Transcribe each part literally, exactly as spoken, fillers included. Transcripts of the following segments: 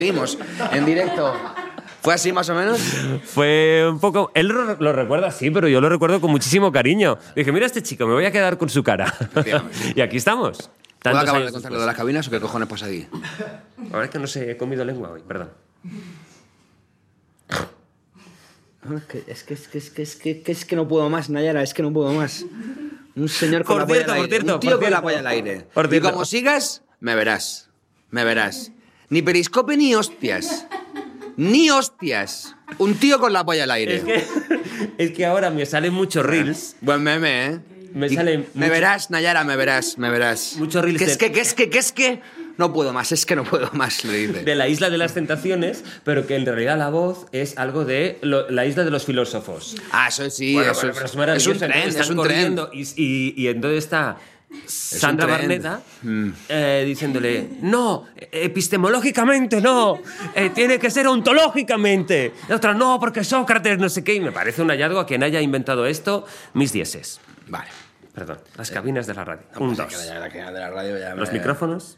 Vimos en directo. ¿Fue así más o menos? Fue un poco... Él lo, lo recuerda así, pero yo lo recuerdo con muchísimo cariño. Dije, mira a este chico, me voy a quedar con su cara. Y aquí estamos. ¿Puedo acabar de contar lo de las cabinas o qué cojones pasa aquí? La verdad es que no sé, he comido lengua hoy, perdón. Es que es que, es que, es que, es que, que, es que no puedo más, Nayara, es que no puedo más. Un señor con Por la polla cierto, al por aire. cierto, Un tío por con la cierto. polla al aire. Por Y cierto. como sigas, me verás. Me verás. Ni periscope ni hostias. Ni hostias. Un tío con la polla al aire. Es que, es que ahora me salen muchos reels. Buen meme, ¿eh? Me Y sale Me mucho- verás, Nayara, me verás, me verás. Muchos reels ¿Qué de- es que, qué es que, qué es que? No puedo más, es que no puedo más, le dice. De la isla de las tentaciones, pero que en realidad la voz es algo de lo- la isla de los filósofos. Ah, eso sí, Bueno, eso bueno, es, pero es es maravilloso. un tren, Entonces es están un tren. corriendo Y, y, y entonces está Sandra tren. Barneda eh, diciéndole, no, epistemológicamente no, eh, tiene que ser ontológicamente. Y otra, no, porque Sócrates no sé qué. Y me parece un hallazgo a quien haya inventado esto, mis dieces. Vale. Perdón, las cabinas de la radio. No, un, pues dos. es que la- la que de la radio ya Los me- micrófonos.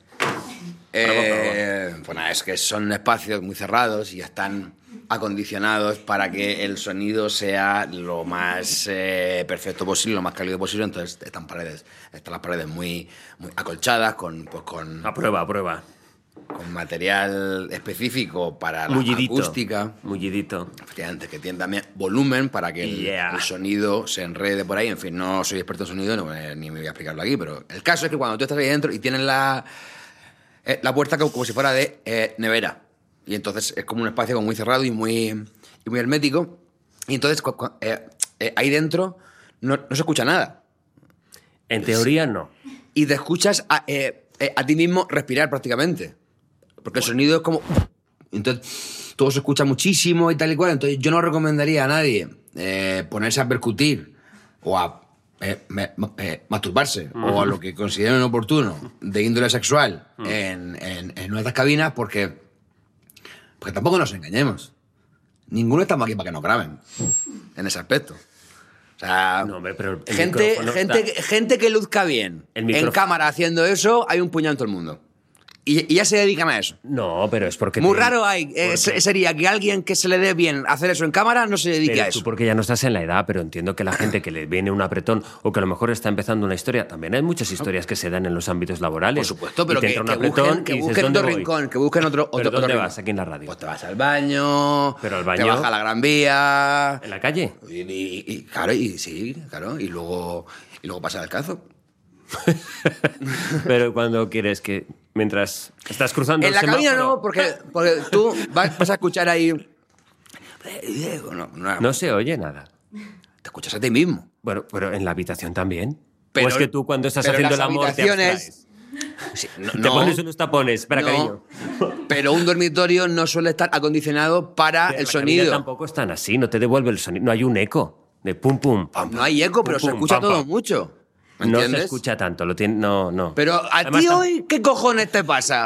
Eh, pues nada, es que son espacios muy cerrados y están acondicionados para que el sonido sea lo más eh, perfecto posible, lo más cálido posible. Entonces están paredes, están las paredes muy, muy acolchadas con, pues, con, A prueba, a prueba. con material específico para la Mullidito. acústica. Mullidito. Efectivamente, que tiene también volumen para que el, Yeah. el sonido se enrede por ahí. En fin, no soy experto en sonido no, eh, ni me voy a explicarlo aquí, pero el caso es que cuando tú estás ahí dentro y tienes la, eh, la puerta como, como si fuera de eh, nevera, y entonces es como un espacio como muy cerrado y muy, y muy hermético, y entonces cu- cu- eh, eh, ahí dentro no, no se escucha nada. En teoría, no. Y te escuchas a, eh, eh, a ti mismo respirar prácticamente. Porque el sonido es como... Entonces todo se escucha muchísimo y tal y cual. Entonces yo no recomendaría a nadie eh, ponerse a percutir o a eh, me- eh, masturbarse o a lo que consideren oportuno de índole sexual en, en, en nuestras cabinas porque, porque tampoco nos engañemos. Ninguno estamos aquí para que nos graben en ese aspecto. O sea, No, hombre, pero el gente, micrófono gente, está- que- gente que luzca bien El en micrófono. cámara haciendo eso, hay un puñado en todo el mundo. Y, y ya se dedican a eso. No, pero es porque... Muy te- raro hay, eh, porque- se- sería que alguien que se le dé bien hacer eso en cámara no se dedique Pero a tú eso. porque ya no estás en la edad, pero entiendo que la gente que le viene un apretón o que a lo mejor está empezando una historia, también hay muchas historias que se dan en los ámbitos laborales. Por supuesto, pero Y te que, entra un que apretón busquen, que y dices, busquen ¿dónde otro voy? rincón, que busquen otro, otro, ¿Pero otro dónde rincón. vas aquí en la radio? Pues te vas al baño, Pero al te baño- vas a la Gran Vía... ¿En la calle? Y, y- y- claro, y sí, claro, y luego, y luego pasa el cazo. Pero cuando quieres que... Mientras estás cruzando En el la cabina semáforo, no, porque, porque tú vas, vas a escuchar ahí... No, no, no se oye nada. te escuchas a ti mismo. Bueno, pero en la habitación también. Pero- o es que tú cuando estás pero haciendo las el amor te habitaciones- abstraes. Sí, no, Te no, pones unos tapones. Espera, no, cariño. pero un dormitorio no suele estar acondicionado para Pero el la cabina sonido. tampoco están así, no te devuelve el sonido. No hay un eco de pum, pum, pam, No hay eco, pero pum, se pum, escucha pam, todo pam. mucho. ¿Me No entiendes? se escucha tanto, lo tiene, no, no. Pero a Además, ti tam- hoy, ¿qué cojones te pasa?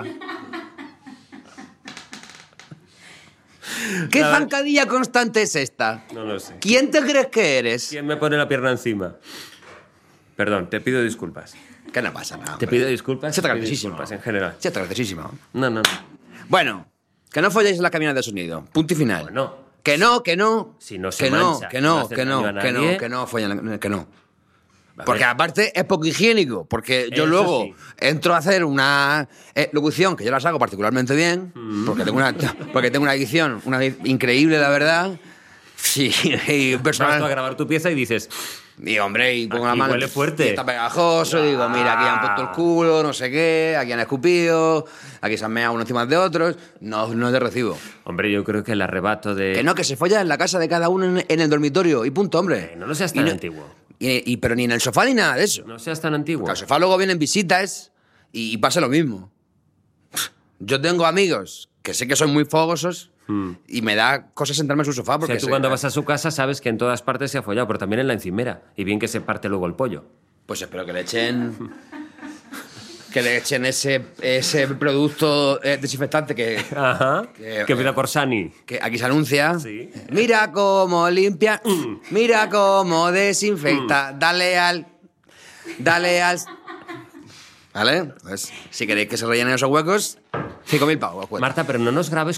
¿Qué Nada. zancadilla constante es esta? No lo sé. ¿Quién te crees que eres? ¿Quién me pone la pierna encima? Perdón, te pido disculpas. Que no pasa nada. Te hombre. pido disculpas. Sí, te está pido graciosísimo. disculpas en general. Sí, está graciosísimo. No, no, no. Bueno, que no folléis en las cabinas de sonido. Punto y final. Bueno. Que no, que no. Si no se que no, mancha, que no no, hace que daño no, a que nadie. no, que no follen, que no. A Porque ver, aparte es poco higiénico, porque yo Eso luego sí. entro a hacer una eh, locución que yo las hago particularmente bien, Mm. porque tengo una porque tengo una edición una edi- increíble, la verdad. Sí, y vas tú a personal. grabar tu pieza y dices, Y hombre, y pongo Aquí la mano. huele fuerte. y está pegajoso, y digo, mira, aquí han puesto el culo, no sé qué, aquí han escupido, aquí se han meado unos encima de otros. No, no es de recibo. hombre, yo creo que el arrebato de... Que no, que se folla en la casa de cada uno en, en el dormitorio, y punto, hombre. Eh, no, no seas Y tan antiguo. Y, y- pero ni en el sofá ni nada de eso. No seas tan antiguo. Al sofá luego vienen visitas y, y pasa lo mismo. Yo tengo amigos que sé que son muy fogosos y me da cosas sentarme en su sofá O porque sea, tú sé- cuando vas a su casa sabes que en todas partes se ha follado, pero también en la encimera. Y bien que se parte luego el pollo. Pues espero que le echen que le echen ese, ese producto eh, desinfectante que, Ajá. Que, Que, eh, empieza por Sani. que aquí se anuncia. Sí. Mira cómo limpia, mira cómo desinfecta, dale al dale al ¿Vale? Pues si queréis que se rellenen esos huecos, cinco mil pavos. Marta, pero no nos grabes